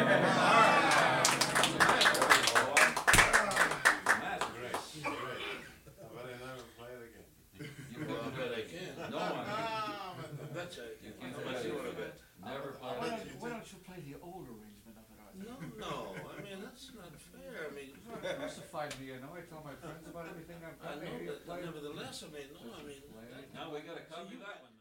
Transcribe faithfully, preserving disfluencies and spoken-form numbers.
That's great, great. But I never play it again. You Well, I won't bet I bet can. No one can. I bet you I can. can't How much bet you it. wanna bet? Never I'll play bet it. you Why don't you play the old arrangement of it, Arthur? No, no, I mean, that's not fair, I mean, Crucified me, you know, I tell my friends about everything I've I done. know, Hey, you but play it. nevertheless, I mean, no, I mean. Play it. that- Now we gotta See, copy you that got- one.